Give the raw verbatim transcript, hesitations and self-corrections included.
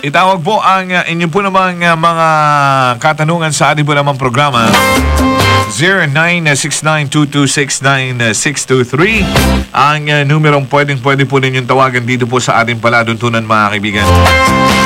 itawag po ang uh, inyo po namang uh, mga katanungan sa ating po namang programa. zero nine six nine two two six nine six two three ang uh, numerong pwedeng pwede po ninyong tawagan dito po sa ating palatuntunan, mga kaibigan.